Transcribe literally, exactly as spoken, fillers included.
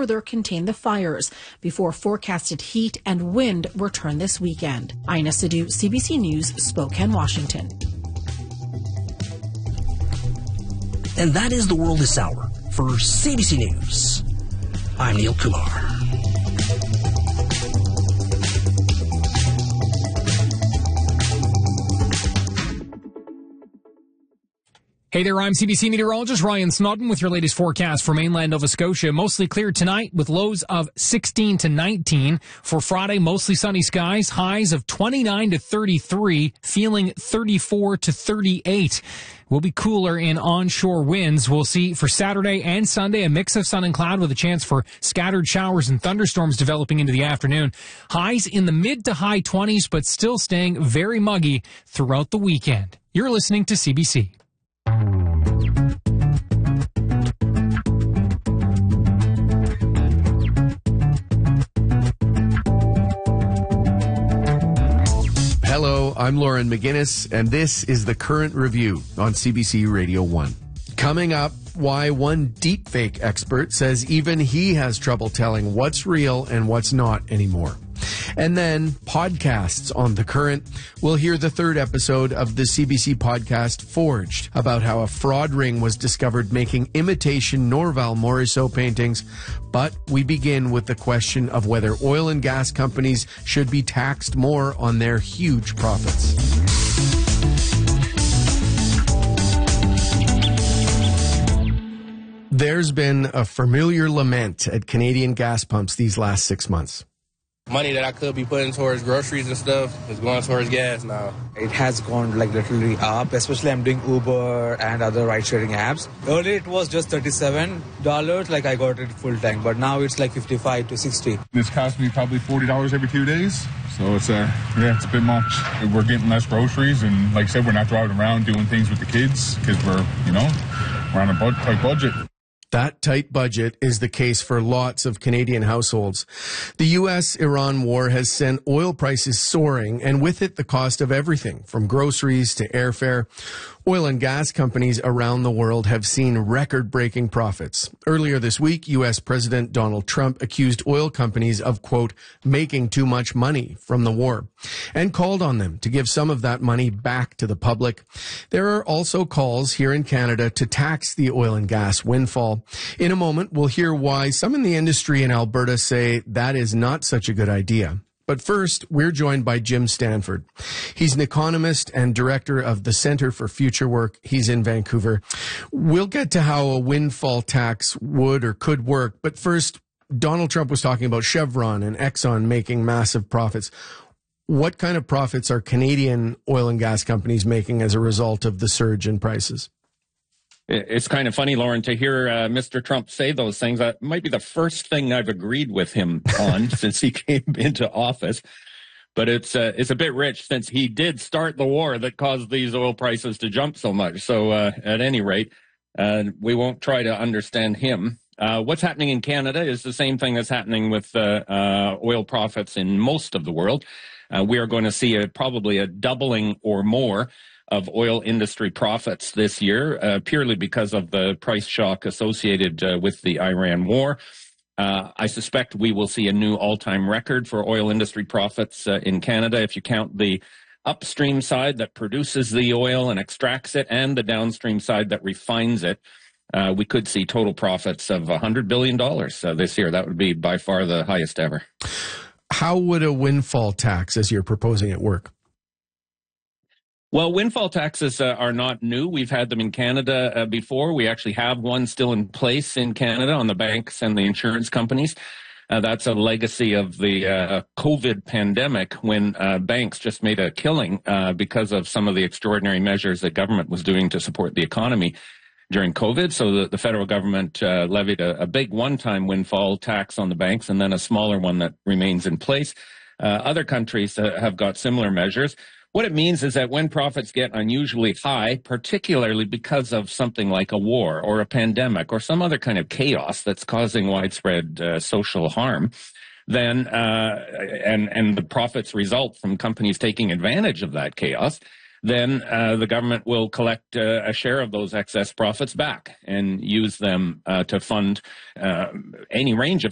further contain the fires before forecasted heat and wind return this weekend. Ina Sidhu, C B C News, Spokane, Washington. And that is the world this hour. For C B C News, I'm Neil Kumar. Hey there, I'm C B C meteorologist Ryan Snodden with your latest forecast for mainland Nova Scotia. Mostly clear tonight with lows of sixteen to nineteen. For Friday, mostly sunny skies, highs of twenty-nine to thirty-three, feeling thirty-four to thirty-eight. Will be cooler in onshore winds. We'll see for Saturday and Sunday a mix of sun and cloud with a chance for scattered showers and thunderstorms developing into the afternoon. Highs in the mid to high twenties, but still staying very muggy throughout the weekend. You're listening to C B C. Hello, I'm Lauren McGinnis, and this is the Current Review on C B C Radio one. Coming up, why one deepfake expert says even he has trouble telling what's real and what's not anymore. And then podcasts on The Current. We'll hear the third episode of the C B C podcast Forged, about how a fraud ring was discovered making imitation Norval Morisot paintings. But we begin with the question of whether oil and gas companies should be taxed more on their huge profits. There's been a familiar lament at Canadian gas pumps these last six months. Money that I could be putting towards groceries and stuff is going towards gas now. It has gone like literally up, especially I'm doing Uber and other ride-sharing apps. Earlier it was just thirty-seven dollars, like I got it full tank, but now it's like fifty-five to sixty. This costs me probably forty dollars every two days, so it's uh, yeah, it's a bit much. We're getting less groceries, and like I said, we're not driving around doing things with the kids because we're, you know, we're on a bud- tight budget. That tight budget is the case for lots of Canadian households. The U S Iran war has sent oil prices soaring, and with it the cost of everything from groceries to airfare. Oil and gas companies around the world have seen record-breaking profits. Earlier this week, U S President Donald Trump accused oil companies of, quote, making too much money from the war, and called on them to give some of that money back to the public. There are also calls here in Canada to tax the oil and gas windfall. In a moment, we'll hear why some in the industry in Alberta say that is not such a good idea. But first, we're joined by Jim Stanford. He's an economist and director of the Centre for Future Work. He's in Vancouver. We'll get to how a windfall tax would or could work. But first, Donald Trump was talking about Chevron and Exxon making massive profits. What kind of profits are Canadian oil and gas companies making as a result of the surge in prices? It's kind of funny, Lauren, to hear uh, Mister Trump say those things. That might be the first thing I've agreed with him on since he came into office. But it's uh, it's a bit rich since he did start the war that caused these oil prices to jump so much. So uh, at any rate, uh, we won't try to understand him. Uh, what's happening in Canada is the same thing that's happening with uh, uh, oil profits in most of the world. Uh, we are going to see a, probably a doubling or more of oil industry profits this year, uh, purely because of the price shock associated uh, with the Iran war. Uh, I suspect we will see a new all-time record for oil industry profits uh, in Canada if you count the upstream side that produces the oil and extracts it and the downstream side that refines it. Uh, we could see total profits of one hundred billion dollars uh, this year. That would be by far the highest ever. How would a windfall tax, as you're proposing it, work? Well, windfall taxes uh, are not new. We've had them in Canada uh, before. We actually have one still in place in Canada on the banks and the insurance companies. Uh, that's a legacy of the uh, COVID pandemic when uh, banks just made a killing uh, because of some of the extraordinary measures that government was doing to support the economy during COVID. So the, the federal government uh, levied a, a big one-time windfall tax on the banks and then a smaller one that remains in place. Uh, other countries uh, have got similar measures. What it means is that when profits get unusually high, particularly because of something like a war or a pandemic or some other kind of chaos that's causing widespread uh, social harm, then uh, and and the profits result from companies taking advantage of that chaos, then uh, the government will collect uh, a share of those excess profits back and use them uh, to fund uh, any range of